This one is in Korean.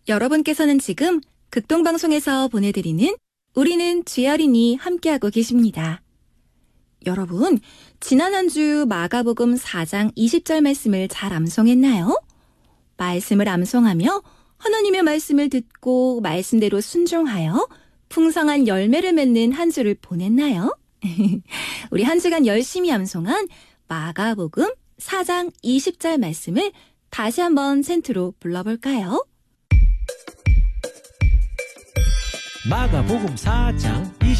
여러분께서는 지금 극동방송에서 보내드리는 우리는 주여리니 함께하고 계십니다. 여러분, 지난 한 주 마가복음 4장 20절 말씀을 잘 암송했나요? 말씀을 암송하며 하나님의 말씀을 듣고 말씀대로 순종하여 풍성한 열매를 맺는 한 주를 보냈나요? 우리 한 주간 열심히 암송한 마가복음 4장 20절 말씀을 다시 한번 센트로 불러볼까요? 마가복음 4장